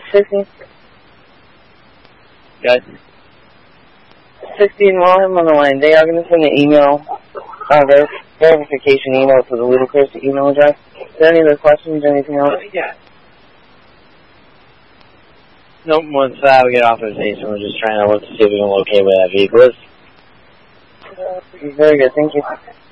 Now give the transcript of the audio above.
16. Good. 16, while I'm on the line, they are going to send an email, verification email to the Ludacris email address. Is there any other questions, anything else? Yeah. Nope, once we get authorization, we're just trying to look to see if we can locate where that vehicle is. Very good, thank you.